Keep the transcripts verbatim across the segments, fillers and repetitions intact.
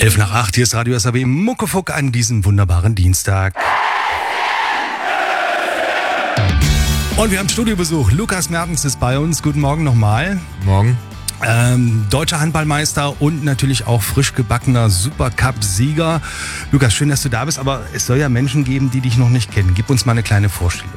elf nach acht, hier ist Radio S A B Muckefuck an diesem wunderbaren Dienstag. Und wir haben Studiobesuch. Lukas Mertens ist bei uns. Guten Morgen nochmal. Morgen. Ähm, deutscher Handballmeister und natürlich auch frisch gebackener Supercup-Sieger. Lukas, schön, dass du da bist, aber es soll ja Menschen geben, die dich noch nicht kennen. Gib uns mal eine kleine Vorstellung.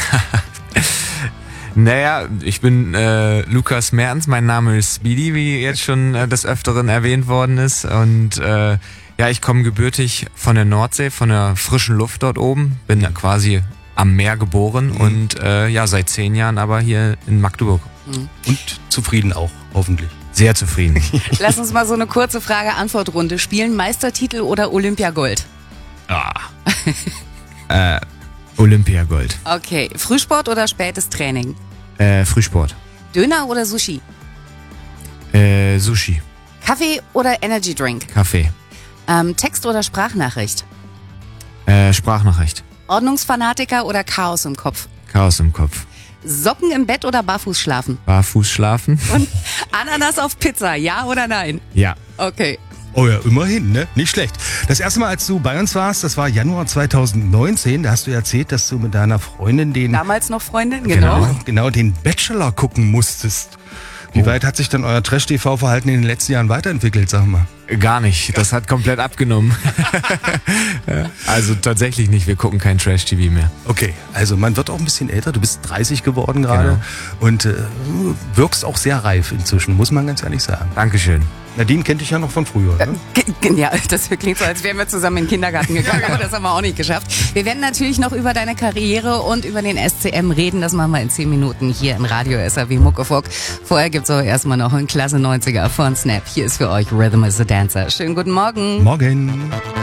Naja, ich bin äh, Lukas Mertens, mein Name ist Speedy, wie jetzt schon äh, des Öfteren erwähnt worden ist. Und äh, ja, ich komme gebürtig von der Nordsee, von der frischen Luft dort oben. Bin ja quasi am Meer geboren mhm. und äh, ja, seit zehn Jahren aber hier in Magdeburg. Mhm. Und zufrieden auch, hoffentlich. Sehr zufrieden. Lass uns mal so eine kurze Frage-Antwort-Runde spielen. Meistertitel oder Olympiagold? Ah. äh, Olympiagold. Okay. Frühsport oder spätes Training? Äh, Frühsport. Döner oder Sushi? Äh, Sushi. Kaffee oder Energy Drink? Kaffee. Ähm, Text oder Sprachnachricht? Äh, Sprachnachricht. Ordnungsfanatiker oder Chaos im Kopf? Chaos im Kopf. Socken im Bett oder barfuß schlafen? Barfuß schlafen. Und Ananas auf Pizza, ja oder nein? Ja. Okay. Oh ja, immerhin, ne? Nicht schlecht. Das erste Mal, als du bei uns warst, das war Januar zweitausendneunzehn, da hast du erzählt, dass du mit deiner Freundin den... Damals noch Freundin, genau. Genau, genau den Bachelor gucken musstest. Wie Oh. weit hat sich dann euer Trash-T V-Verhalten in den letzten Jahren weiterentwickelt, sag mal? Gar nicht. Das hat komplett abgenommen. Ja. Also tatsächlich nicht. Wir gucken kein Trash-T V mehr. Okay, also man wird auch ein bisschen älter. Du bist dreißig geworden gerade. Genau. Und äh, wirkst auch sehr reif inzwischen, muss man ganz ehrlich sagen. Dankeschön. Nadine kennt dich ja noch von früher, ne? G- g- Ja, das klingt so, als wären wir zusammen in den Kindergarten gegangen, aber das haben wir auch nicht geschafft. Wir werden natürlich noch über deine Karriere und über den S C M reden. Das machen wir in zehn Minuten hier in Radio S A W Muckefuck. Vorher gibt's aber erstmal noch einen Klasse neunziger von Snap. Hier ist für euch Rhythm is the Dancer. Schönen guten Morgen. Morgen.